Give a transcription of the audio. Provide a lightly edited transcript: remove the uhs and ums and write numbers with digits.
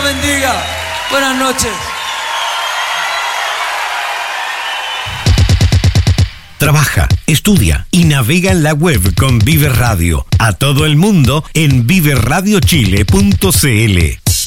bendiga. Buenas noches. Trabaja, estudia y navega en la web con Vive Radio. A todo el mundo en viveradiochile.cl.